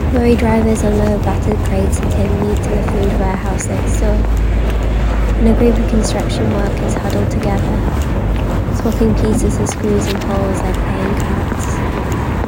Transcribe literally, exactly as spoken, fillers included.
Lorry drivers unload battered crates and take meat to the food warehouse next door, and a group of construction workers huddle together, swapping pieces of screws and poles like playing